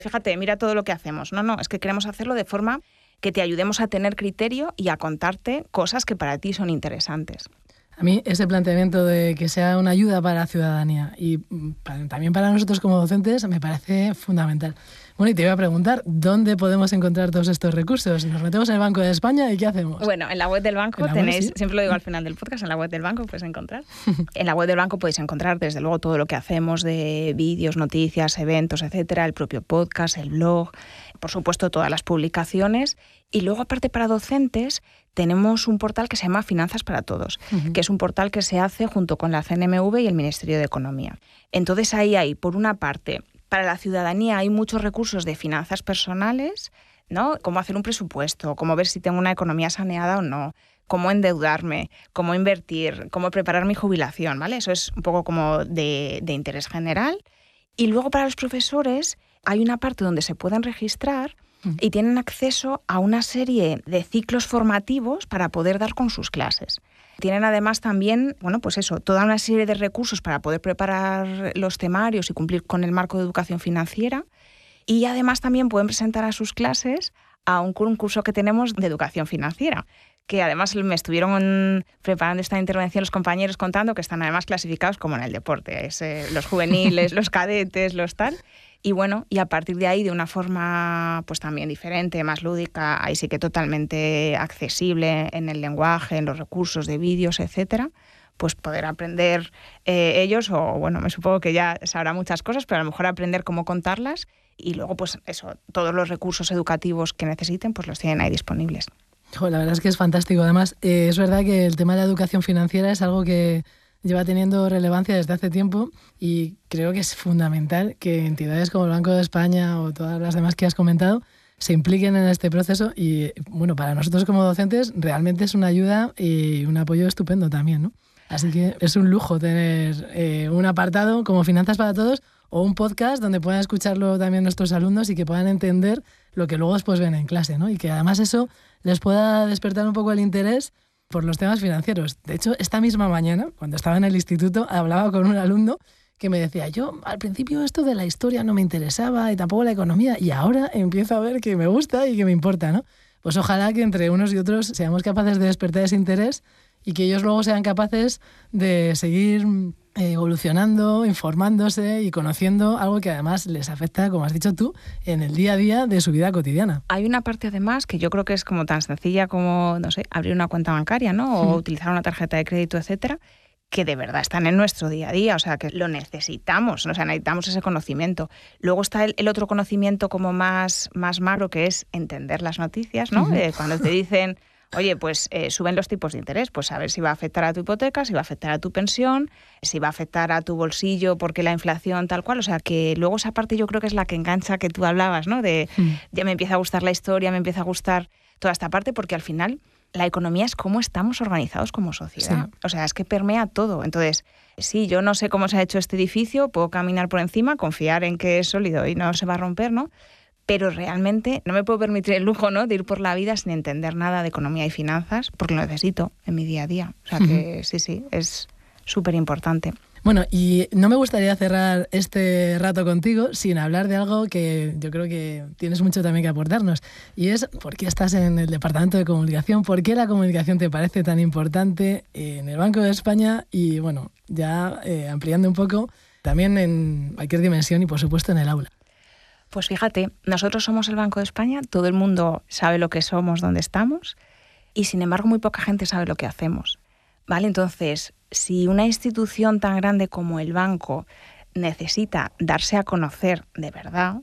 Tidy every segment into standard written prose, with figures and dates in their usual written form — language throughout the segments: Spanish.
fíjate, mira todo lo que hacemos. No, es que queremos hacerlo de forma que te ayudemos a tener criterio y a contarte cosas que para ti son interesantes. A mí ese planteamiento de que sea una ayuda para la ciudadanía y también para nosotros como docentes me parece fundamental. Bueno, y te iba a preguntar, ¿dónde podemos encontrar todos estos recursos? ¿Nos metemos en el Banco de España y qué hacemos? Bueno, en la web del banco tenéis, sí. Siempre lo digo al final del podcast, en la web del banco puedes encontrar. En la web del banco podéis encontrar, desde luego, todo lo que hacemos de vídeos, noticias, eventos, etcétera, el propio podcast, el blog, por supuesto, todas las publicaciones. Y luego, aparte, para docentes, tenemos un portal que se llama Finanzas para Todos, que es un portal que se hace junto con la CNMV y el Ministerio de Economía. Entonces, ahí hay, por una parte, para la ciudadanía hay muchos recursos de finanzas personales, ¿no? Cómo hacer un presupuesto, cómo ver si tengo una economía saneada o no, cómo endeudarme, cómo invertir, cómo preparar mi jubilación, ¿vale? Eso es un poco como de interés general. Y luego para los profesores hay una parte donde se pueden registrar y tienen acceso a una serie de ciclos formativos para poder dar con sus clases. Tienen además también, toda una serie de recursos para poder preparar los temarios y cumplir con el marco de educación financiera. Y además también pueden presentar a sus clases a un curso que tenemos de educación financiera, que además me estuvieron preparando esta intervención los compañeros contando que están además clasificados como en el deporte, los juveniles, los cadetes, los tal. Y bueno, y a partir de ahí, de una forma pues también diferente, más lúdica, ahí sí que totalmente accesible en el lenguaje, en los recursos de vídeos, etcétera, pues poder aprender ellos, me supongo que ya sabrá muchas cosas, pero a lo mejor aprender cómo contarlas y luego pues eso, todos los recursos educativos que necesiten, pues los tienen ahí disponibles. La verdad es que es fantástico. Además, es verdad que el tema de la educación financiera es algo que lleva teniendo relevancia desde hace tiempo y creo que es fundamental que entidades como el Banco de España o todas las demás que has comentado se impliquen en este proceso y, bueno, para nosotros como docentes realmente es una ayuda y un apoyo estupendo también, ¿no? Así que es un lujo tener un apartado como Finanzas para Todos o un podcast donde puedan escucharlo también nuestros alumnos y que puedan entender lo que luego después ven en clase, ¿no? Y que además eso les pueda despertar un poco el interés por los temas financieros. De hecho, esta misma mañana, cuando estaba en el instituto, hablaba con un alumno que me decía, yo al principio esto de la historia no me interesaba y tampoco la economía, y ahora empiezo a ver que me gusta y que me importa, ¿no? Pues ojalá que entre unos y otros seamos capaces de despertar ese interés y que ellos luego sean capaces de seguir evolucionando, informándose y conociendo algo que además les afecta, como has dicho tú, en el día a día de su vida cotidiana. Hay una parte además que yo creo que es como tan sencilla como, abrir una cuenta bancaria, ¿no? O utilizar una tarjeta de crédito, etcétera, que de verdad están en nuestro día a día, o sea, que lo necesitamos, o sea, necesitamos ese conocimiento. Luego está el otro conocimiento como más macro, que es entender las noticias, ¿no? Cuando te dicen, oye, pues suben los tipos de interés, pues a ver si va a afectar a tu hipoteca, si va a afectar a tu pensión, si va a afectar a tu bolsillo porque la inflación tal cual, o sea, que luego esa parte yo creo que es la que engancha, que tú hablabas, ¿no? De ya me empieza a gustar la historia, me empieza a gustar toda esta parte, porque al final la economía es cómo estamos organizados como sociedad. Sí. O sea, es que permea todo. Entonces, sí, yo no sé cómo se ha hecho este edificio, puedo caminar por encima, confiar en que es sólido y no se va a romper, ¿no? Pero realmente no me puedo permitir el lujo, ¿no?, de ir por la vida sin entender nada de economía y finanzas, porque lo necesito en mi día a día. O sea que sí, es súper importante. Bueno, y no me gustaría cerrar este rato contigo sin hablar de algo que yo creo que tienes mucho también que aportarnos. Y es, ¿por qué estás en el Departamento de Comunicación? ¿Por qué la comunicación te parece tan importante en el Banco de España? Y bueno, ya ampliando un poco, también en cualquier dimensión y por supuesto en el aula. Pues fíjate, nosotros somos el Banco de España, todo el mundo sabe lo que somos, dónde estamos, y sin embargo muy poca gente sabe lo que hacemos. ¿Vale? Entonces, si una institución tan grande como el banco necesita darse a conocer de verdad,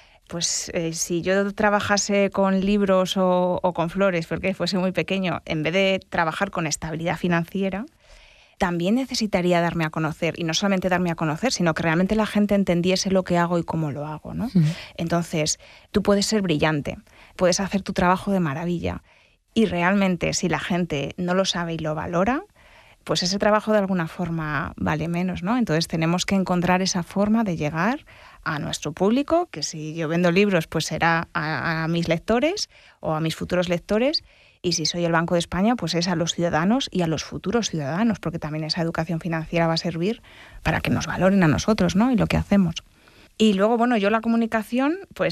pues si yo trabajase con libros o con flores, porque fuese muy pequeño, en vez de trabajar con estabilidad financiera, también necesitaría darme a conocer, y no solamente darme a conocer, sino que realmente la gente entendiese lo que hago y cómo lo hago, ¿no? Entonces, tú puedes ser brillante, puedes hacer tu trabajo de maravilla, y realmente si la gente no lo sabe y lo valora, pues ese trabajo de alguna forma vale menos, ¿no? Entonces tenemos que encontrar esa forma de llegar a nuestro público, que si yo vendo libros, pues será a mis lectores o a mis futuros lectores, y si soy el Banco de España, pues es a los ciudadanos y a los futuros ciudadanos, porque también esa educación financiera va a servir para que nos valoren a nosotros, ¿no?, y lo que hacemos. Y luego, bueno, yo la comunicación, pues